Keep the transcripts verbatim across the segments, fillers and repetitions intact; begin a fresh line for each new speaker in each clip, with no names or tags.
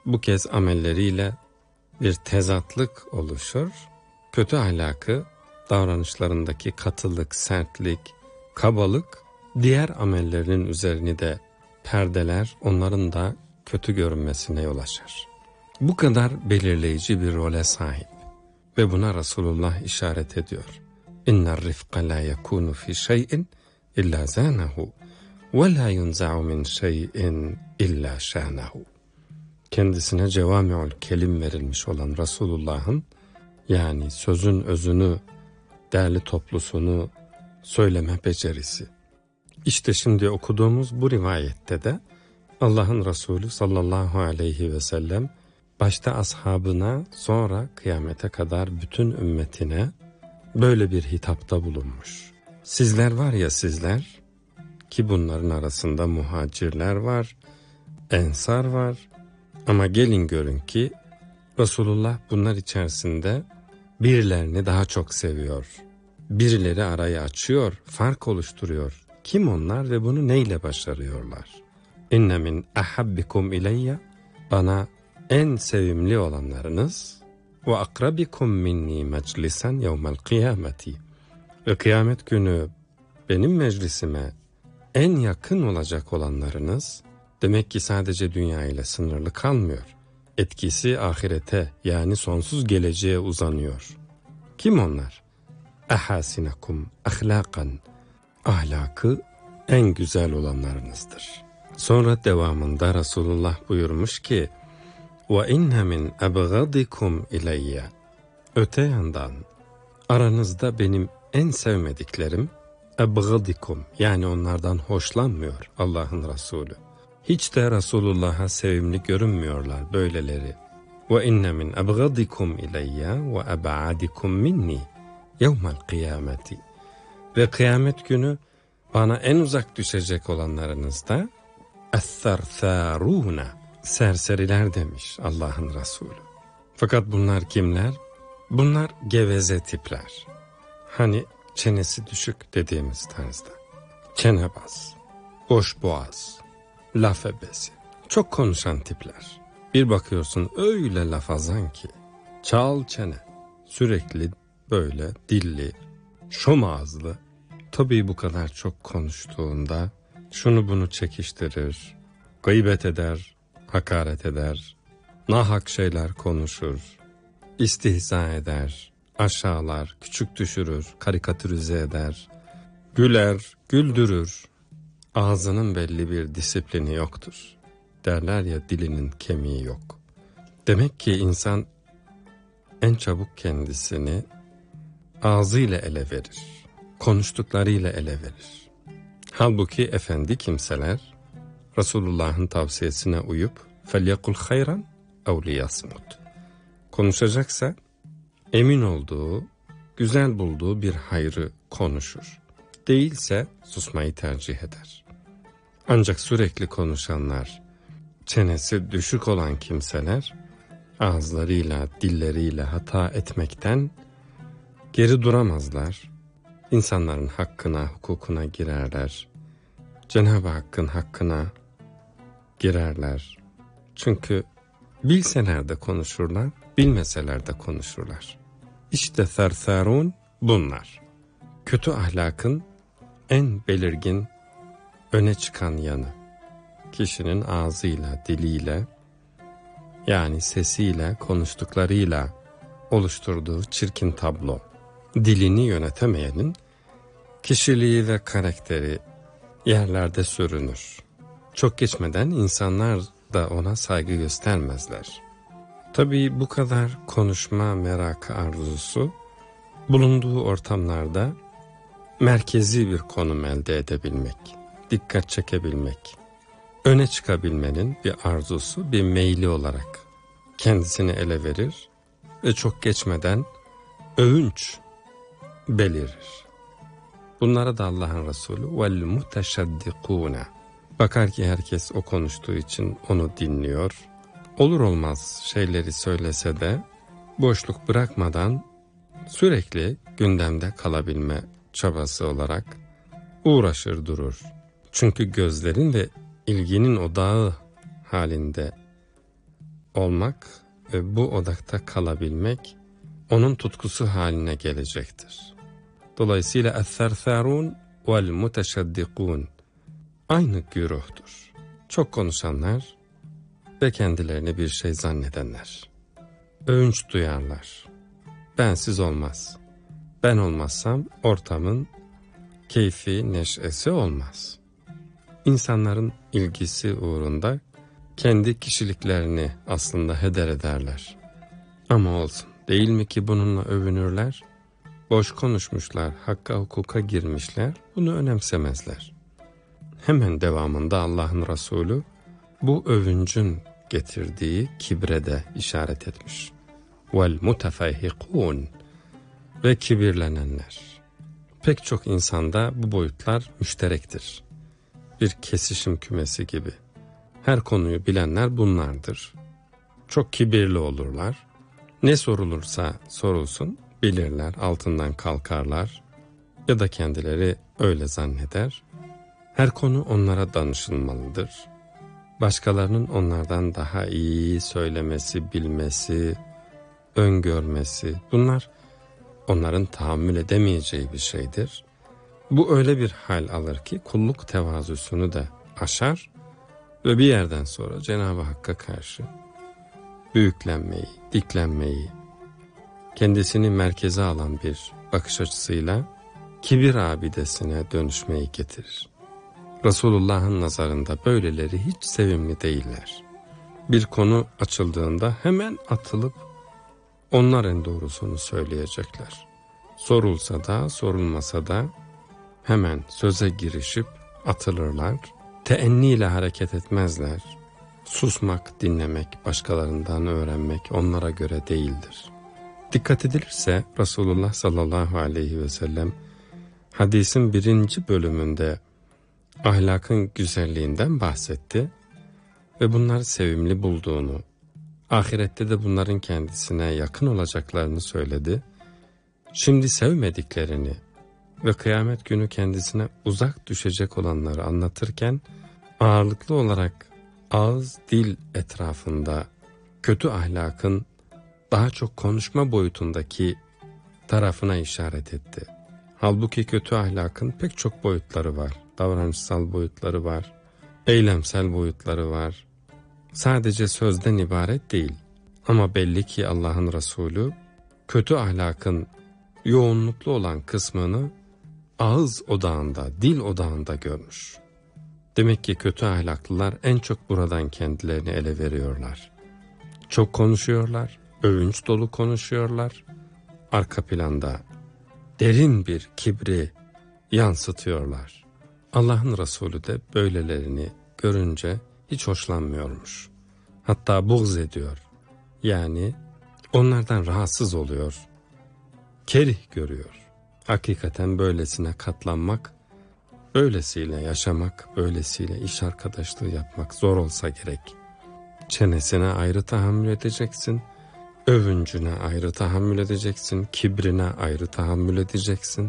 bu kez amelleriyle bir tezatlık oluşur. Kötü ahlakı, davranışlarındaki katılık, sertlik, kabalık diğer amellerinin üzerini de perdeler, onların da kötü görünmesine yol açar. Bu kadar belirleyici bir role sahip ve buna Resulullah işaret ediyor. İnner rifqa la yekunu fi şey'in illa zanahu ve la yunza'u min şey'in illa şanahu. Kendisine cevami'ül kelim verilmiş olan Resulullah'ın, yani sözün özünü, değerli toplusunu söyleme becerisi. İşte şimdi okuduğumuz bu rivayette de Allah'ın Resulü sallallahu aleyhi ve sellem başta ashabına, sonra kıyamete kadar bütün ümmetine böyle bir hitapta bulunmuş. Sizler var ya sizler, ki bunların arasında muhacirler var, ensar var, ama gelin görün ki Resulullah bunlar içerisinde birilerini daha çok seviyor. Birileri arayı açıyor, fark oluşturuyor. Kim onlar ve bunu neyle başarıyorlar? İnne min ahabbikum ileyye, bana en sevimli olanlarınız, ve akrabikum minni meclisen yevmel kıyameti, ve kıyamet günü benim meclisime en yakın olacak olanlarınız, demek ki sadece dünya ile sınırlı kalmıyor. Etkisi ahirete, yani sonsuz geleceğe uzanıyor. Kim onlar? Ahasinakum ahlakan, ahlakı en güzel olanlarınızdır. Sonra devamında Resulullah buyurmuş ki, ve inne min ebgadikum ileyye, öte yandan aranızda benim en sevmediklerim, ebgadikum, yani onlardan hoşlanmıyor Allah'ın Resulü. Hiç de Resulullah'a sevimli görünmüyorlar böyleleri. Ve inne min ebgadikum ileyye ve eb'adikum minni yevmel kıyameti, ve kıyamet günü bana en uzak düşecek olanlarınız da es-sersarûne, serseriler demiş Allah'ın Resulü. Fakat bunlar kimler? Bunlar geveze tipler. Hani çenesi düşük dediğimiz tarzda. Çenebaz, boş boğaz, laf ebesi, çok konuşan tipler. Bir bakıyorsun öyle lafazan ki, çal çene, sürekli böyle dilli, şom ağızlı. Tabii bu kadar çok konuştuğunda şunu bunu çekiştirir, gıybet eder, hakaret eder, nahak şeyler konuşur, istihza eder, aşağılar, küçük düşürür, karikatürize eder, güler, güldürür. Ağzının belli bir disiplini yoktur. Derler ya, dilinin kemiği yok. Demek ki insan en çabuk kendisini ağzıyla ele verir, konuştuklarıyla ele verir. Halbuki efendi kimseler Resulullah'ın tavsiyesine uyup فَلْيَقُلْ خَيْرًا اَوْ لِيَصْمُتْ, konuşacaksa emin olduğu, güzel bulduğu bir hayrı konuşur. Değilse susmayı tercih eder. Ancak sürekli konuşanlar, çenesi düşük olan kimseler ağızlarıyla, dilleriyle hata etmekten geri duramazlar. İnsanların hakkına, hukukuna girerler. Cenab-ı Hakk'ın hakkına girerler. Çünkü bilseler de konuşurlar, bilmeseler de konuşurlar. İşte sersarun bunlar. Kötü ahlakın en belirgin, öne çıkan yanı. Kişinin ağzıyla, diliyle, yani sesiyle, konuştuklarıyla oluşturduğu çirkin tablo. Dilini yönetemeyenin kişiliği ve karakteri yerlerde sürünür. Çok geçmeden insanlar da ona saygı göstermezler. Tabii bu kadar konuşma merakı, arzusu bulunduğu ortamlarda merkezi bir konum elde edebilmek, dikkat çekebilmek, öne çıkabilmenin bir arzusu, bir meyli olarak kendisini ele verir ve çok geçmeden övünç belirir. Bunlara da Allah'ın Resulü vel muteşeddikûne, bakar ki herkes o konuştuğu için onu dinliyor. Olur olmaz şeyleri söylese de boşluk bırakmadan sürekli gündemde kalabilme çabası olarak uğraşır durur. Çünkü gözlerin ve ilginin odağı halinde olmak ve bu odakta kalabilmek onun tutkusu haline gelecektir. Dolayısıyla es-sersarun vel muteşeddikun aynı güruhtur. Çok konuşanlar ve kendilerini bir şey zannedenler. Övünç duyarlar. Bensiz olmaz. Ben olmazsam ortamın keyfi, neşesi olmaz. İnsanların ilgisi uğrunda kendi kişiliklerini aslında heder ederler. Ama olsun, değil mi ki bununla övünürler? Boş konuşmuşlar, hakka hukuka girmişler, bunu önemsemezler. Hemen devamında Allah'ın Resulü bu övüncün getirdiği kibre de işaret etmiş. Vel mutefehhikun ve kibirlenenler. Pek çok insanda bu boyutlar müşterektir. Bir kesişim kümesi gibi. Her konuyu bilenler bunlardır. Çok kibirli olurlar. Ne sorulursa sorulsun bilirler, altından kalkarlar ya da kendileri öyle zanneder. Her konu onlara danışılmalıdır. Başkalarının onlardan daha iyi söylemesi, bilmesi, öngörmesi, bunlar onların tahammül edemeyeceği bir şeydir. Bu öyle bir hal alır ki kulluk tevazusunu da aşar ve bir yerden sonra Cenab-ı Hakk'a karşı büyüklenmeyi, diklenmeyi, kendisini merkeze alan bir bakış açısıyla kibir abidesine dönüşmeyi getirir. Resulullah'ın nazarında böyleleri hiç sevimli değiller. Bir konu açıldığında hemen atılıp onlar en doğrusunu söyleyecekler. Sorulsa da sorulmasa da hemen söze girişip atılırlar. Teenniyle hareket etmezler. Susmak, dinlemek, başkalarından öğrenmek onlara göre değildir. Dikkat edilirse Resulullah sallallahu aleyhi ve sellem hadisin birinci bölümünde ahlakın güzelliğinden bahsetti ve bunları sevimli bulduğunu, ahirette de bunların kendisine yakın olacaklarını söyledi. Şimdi sevmediklerini ve kıyamet günü kendisine uzak düşecek olanları anlatırken ağırlıklı olarak ağız dil etrafında kötü ahlakın daha çok konuşma boyutundaki tarafına işaret etti. Halbuki kötü ahlakın pek çok boyutları var. Davranışsal boyutları var, eylemsel boyutları var. Sadece sözden ibaret değil. Ama belli ki Allah'ın Resulü kötü ahlakın yoğunluklu olan kısmını ağız odağında, dil odağında görmüş. Demek ki kötü ahlaklılar en çok buradan kendilerini ele veriyorlar. Çok konuşuyorlar, övünç dolu konuşuyorlar. Arka planda derin bir kibri yansıtıyorlar. Allah'ın Resulü de böylelerini görünce hiç hoşlanmıyormuş. Hatta buğz ediyor. Yani onlardan rahatsız oluyor. Kerih görüyor. Hakikaten böylesine katlanmak, böylesiyle yaşamak, böylesiyle iş arkadaşlığı yapmak zor olsa gerek. Çenesine ayrı tahammül edeceksin, övüncüne ayrı tahammül edeceksin, kibrine ayrı tahammül edeceksin.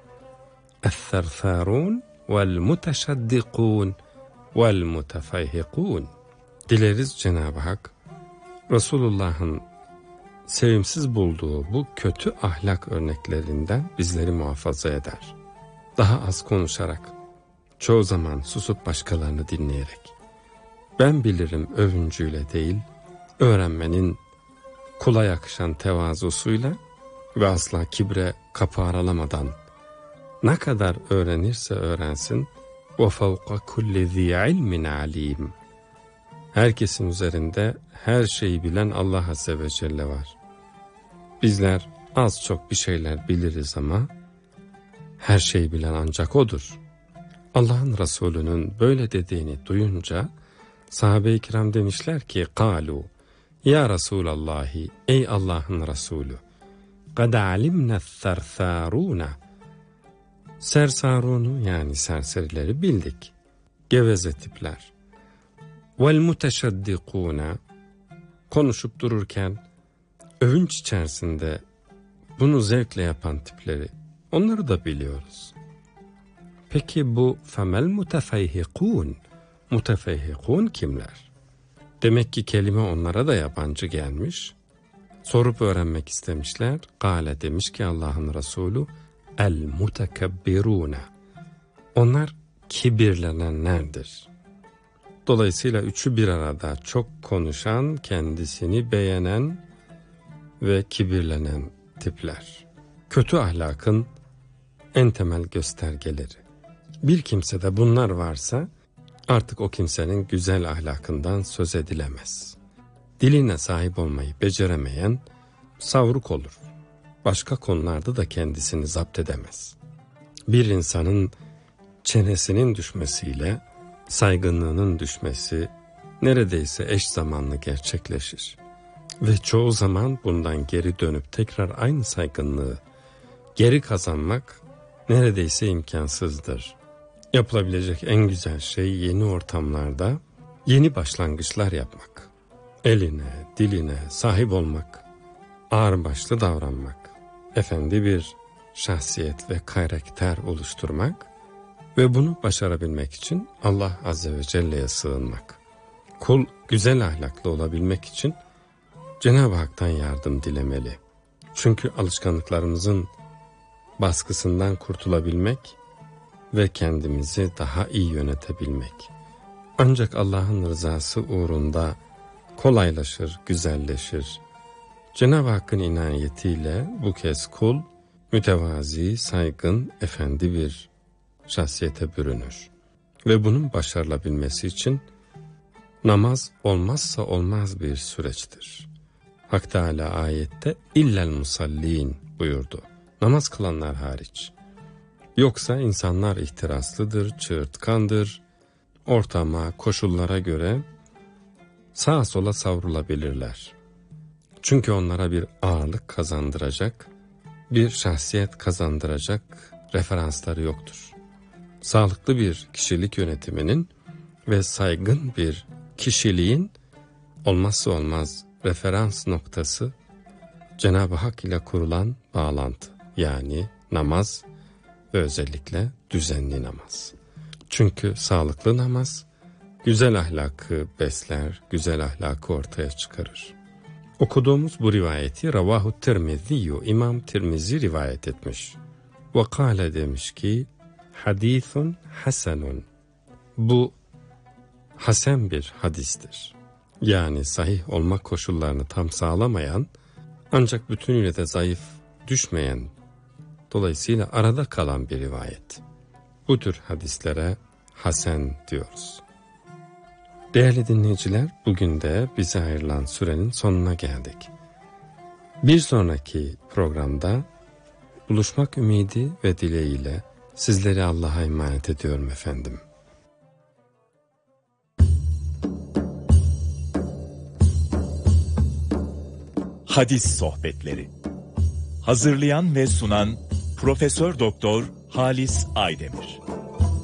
Es-sersarun vel muteşeddikun vel mutefehhikun. Dileriz Cenab-ı Hak Resulullah'ın sevimsiz bulduğu bu kötü ahlak örneklerinden bizleri muhafaza eder. Daha az konuşarak, çoğu zaman susup başkalarını dinleyerek, ben bilirim övüncüyle değil, öğrenmenin kula yakışan tevazusuyla ve asla kibre kapı aralamadan, ne kadar öğrenirse öğrensin, وَفَوْقَ كُلِّ ذِي عِلْمٍ عَلِيمٍ. Herkesin üzerinde her şeyi bilen Allah Azze ve Celle var. Bizler az çok bir şeyler biliriz ama her şeyi bilen ancak O'dur. Allah'ın Resulü'nün böyle dediğini duyunca sahabe-i kiram demişler ki قَالُوا Ya Resulallahi, ey Allah'ın Resulü, قَدْ عَلِمْنَا الثَّرْثَارُونَ. Sersarunu yani serserileri bildik. Geveze tipler. وَالْمُتَشَدِّقُونَ. Konuşup dururken övünç içerisinde bunu zevkle yapan tipleri, onları da biliyoruz. Peki bu فَمَا الْمُتَفَيْهِقُونَ. Mutefehhikun kimler? Demek ki kelime onlara da yabancı gelmiş. Sorup öğrenmek istemişler. Kale demiş ki Allah'ın Resulü el mutekebbirune. Onlar kibirlenenlerdir. Dolayısıyla üçü bir arada, çok konuşan, kendisini beğenen ve kibirlenen tipler. Kötü ahlakın en temel göstergeleri. Bir kimsede bunlar varsa artık o kimsenin güzel ahlakından söz edilemez. Diline sahip olmayı beceremeyen savruk olur. Başka konularda da kendisini zapt edemez. Bir insanın çenesinin düşmesiyle saygınlığının düşmesi neredeyse eş zamanlı gerçekleşir. Ve çoğu zaman bundan geri dönüp tekrar aynı saygınlığı geri kazanmak neredeyse imkansızdır. Yapılabilecek en güzel şey yeni ortamlarda yeni başlangıçlar yapmak. Eline, diline sahip olmak, ağırbaşlı davranmak, efendi bir şahsiyet ve karakter oluşturmak ve bunu başarabilmek için Allah Azze ve Celle'ye sığınmak. Kul güzel ahlaklı olabilmek için Cenab-ı Hak'tan yardım dilemeli. Çünkü alışkanlıklarımızın baskısından kurtulabilmek ve kendimizi daha iyi yönetebilmek ancak Allah'ın rızası uğrunda kolaylaşır, güzelleşir. Cenab-ı Hakk'ın inayetiyle bu kez kul mütevazi, saygın, efendi bir şahsiyete bürünür. Ve bunun başarılabilmesi için namaz olmazsa olmaz bir süreçtir. Hak Teâlâ ayette illel musallin buyurdu. Namaz kılanlar hariç. Yoksa insanlar ihtiraslıdır, çığırtkandır, ortama, koşullara göre sağa sola savrulabilirler. Çünkü onlara bir ağırlık kazandıracak, bir şahsiyet kazandıracak referansları yoktur. Sağlıklı bir kişilik yönetiminin ve saygın bir kişiliğin olmazsa olmaz referans noktası Cenab-ı Hak ile kurulan bağlantı, yani namaz ve özellikle düzenli namaz. Çünkü sağlıklı namaz güzel ahlakı besler, güzel ahlakı ortaya çıkarır. Okuduğumuz bu rivayeti Ravahu Tirmizi'yu İmam Tirmizi rivayet etmiş. Ve kâle demiş ki hadîthun hasenun. Bu hasen bir hadistir. Yani sahih olma koşullarını tam sağlamayan ancak bütünüyle de zayıf düşmeyen, dolayısıyla arada kalan bir rivayet. Bu tür hadislere hasen diyoruz. Değerli dinleyiciler, bugün de bize ayrılan sürenin sonuna geldik. Bir sonraki programda buluşmak ümidi ve dileğiyle sizleri Allah'a emanet ediyorum efendim.
Hadis Sohbetleri. Hazırlayan ve sunan Profesör Doktor Halis Aydemir.